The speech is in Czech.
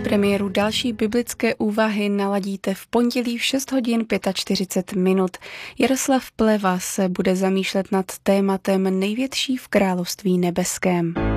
Premiéru další biblické úvahy naladíte v pondělí v 6 hodin 45 minut. Jaroslav Pleva se bude zamýšlet nad tématem největší v království nebeském.